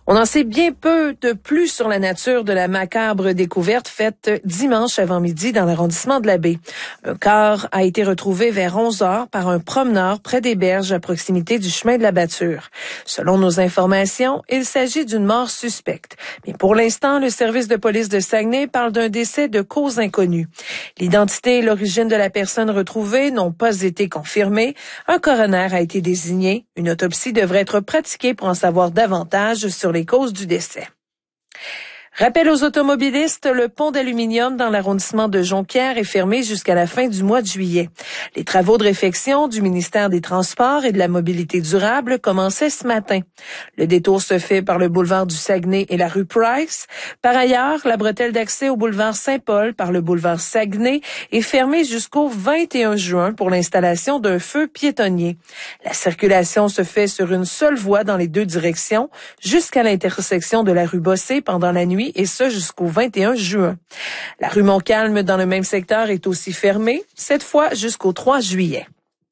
On en sait bien peu de plus sur la nature de la macabre découverte faite dimanche avant-midi dans l'arrondissement de la Baie. Un corps a été retrouvé vers 11 heures par un promeneur près des berges à proximité du chemin de la Bâture. Selon nos informations, il s'agit d'une mort suspecte. Mais pour l'instant, le service de police de Saguenay parle d'un décès de cause inconnue. L'identité et l'origine de la personne retrouvée n'ont pas été confirmées. Un coroner a été désigné. Une autopsie devrait être pratiquée pour en savoir davantage sur les causes du décès. Rappel aux automobilistes, le pont d'aluminium dans l'arrondissement de Jonquière est fermé jusqu'à la fin du mois de juillet. Les travaux de réfection du ministère des Transports et de la Mobilité durable commençaient ce matin. Le détour se fait par le boulevard du Saguenay et la rue Price. Par ailleurs, la bretelle d'accès au boulevard Saint-Paul par le boulevard Saguenay est fermée jusqu'au 21 juin pour l'installation d'un feu piétonnier. La circulation se fait sur une seule voie dans les deux directions jusqu'à l'intersection de la rue Bossé pendant la nuit et ce jusqu'au 21 juin. La rue Montcalm dans le même secteur est aussi fermée, cette fois jusqu'au 3 juillet.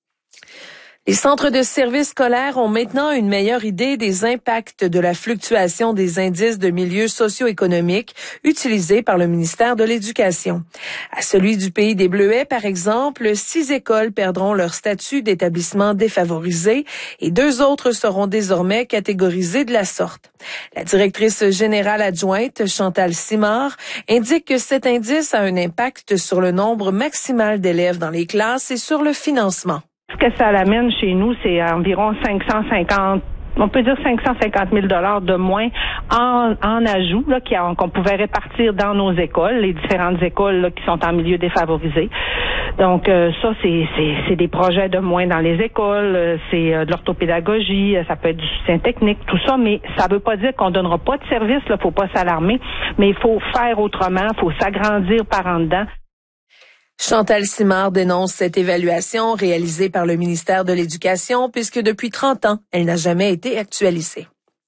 Les centres de services scolaires ont maintenant une meilleure idée des impacts de la fluctuation des indices de milieux socio-économiques utilisés par le ministère de l'Éducation. À celui du Pays des Bleuets, par exemple, 6 écoles perdront leur statut d'établissement défavorisé et 2 autres seront désormais catégorisées de la sorte. La directrice générale adjointe, Chantal Simard, indique que cet indice a un impact sur le nombre maximal d'élèves dans les classes et sur le financement. Ce que ça l'amène chez nous, c'est environ 550 000 $ de moins en ajout là, qu'on pouvait répartir dans nos écoles, les différentes écoles là, qui sont en milieu défavorisé. Donc ça, c'est des projets de moins dans les écoles, c'est de l'orthopédagogie, ça peut être du soutien technique, tout ça, mais ça veut pas dire qu'on donnera pas de service, là, faut pas s'alarmer, mais il faut faire autrement, faut s'agrandir par en dedans. Chantal Simard dénonce cette évaluation réalisée par le ministère de l'Éducation puisque depuis 30 ans, elle n'a jamais été actualisée.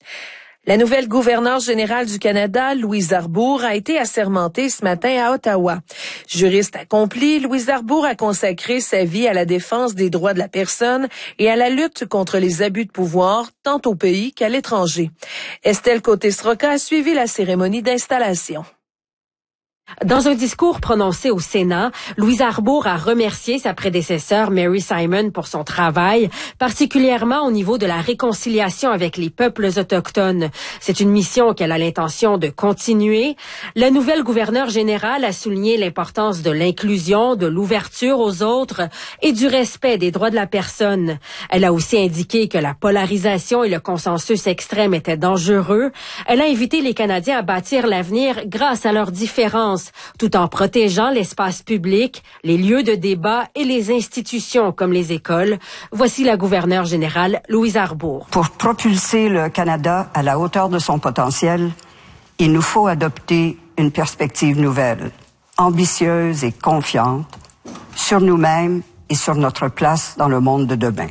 La nouvelle gouverneure générale du Canada, Louise Arbour, a été assermentée ce matin à Ottawa. Juriste accomplie, Louise Arbour a consacré sa vie à la défense des droits de la personne et à la lutte contre les abus de pouvoir, tant au pays qu'à l'étranger. Estelle Côté-Sroka a suivi la cérémonie d'installation. Dans un discours prononcé au Sénat, Louise Arbour a remercié sa prédécesseure Mary Simon pour son travail, particulièrement au niveau de la réconciliation avec les peuples autochtones. C'est une mission qu'elle a l'intention de continuer. La nouvelle gouverneure générale a souligné l'importance de l'inclusion, de l'ouverture aux autres et du respect des droits de la personne. Elle a aussi indiqué que la polarisation et le consensus extrême étaient dangereux. Elle a invité les Canadiens à bâtir l'avenir grâce à leurs différences, tout en protégeant l'espace public, les lieux de débat et les institutions comme les écoles. Voici la gouverneure générale Louise Arbour. Pour propulser le Canada à la hauteur de son potentiel, il nous faut adopter une perspective nouvelle, ambitieuse et confiante sur nous-mêmes et sur notre place dans le monde de demain.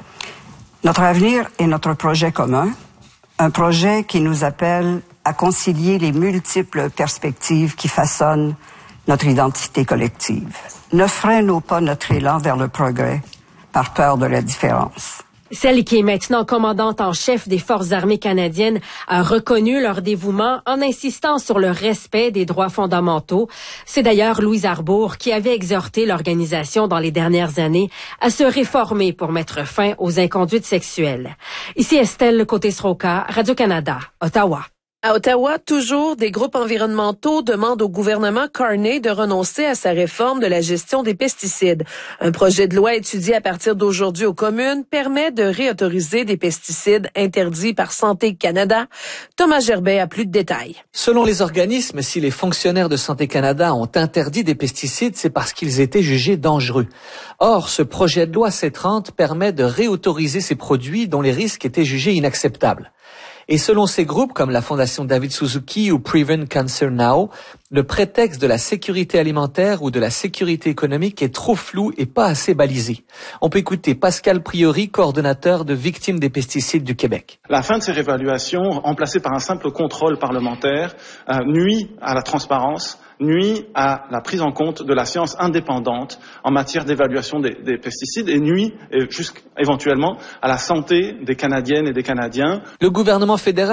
Notre avenir est notre projet commun, un projet qui nous appelle à concilier les multiples perspectives qui façonnent notre identité collective. Ne freinons pas notre élan vers le progrès par peur de la différence. Celle qui est maintenant commandante en chef des Forces armées canadiennes a reconnu leur dévouement en insistant sur le respect des droits fondamentaux. C'est d'ailleurs Louise Arbour qui avait exhorté l'organisation dans les dernières années à se réformer pour mettre fin aux inconduites sexuelles. Ici Estelle Côté-Sroka, Radio-Canada, Ottawa. À Ottawa, toujours, des groupes environnementaux demandent au gouvernement Carney de renoncer à sa réforme de la gestion des pesticides. Un projet de loi étudié à partir d'aujourd'hui aux communes permet de réautoriser des pesticides interdits par Santé Canada. Thomas Gerbet a plus de détails. Selon les organismes, si les fonctionnaires de Santé Canada ont interdit des pesticides, c'est parce qu'ils étaient jugés dangereux. Or, ce projet de loi C-30 permet de réautoriser ces produits dont les risques étaient jugés inacceptables. Et selon ces groupes comme la Fondation David Suzuki ou Prevent Cancer Now, le prétexte de la sécurité alimentaire ou de la sécurité économique est trop flou et pas assez balisé. On peut écouter Pascal Priori, coordonnateur de Victimes des pesticides du Québec. La fin de ces réévaluations, remplacée par un simple contrôle parlementaire, nuit à la transparence, nuit à la prise en compte de la science indépendante en matière d'évaluation des pesticides et nuit éventuellement à la santé des Canadiennes et des Canadiens. Le gouvernement fédéral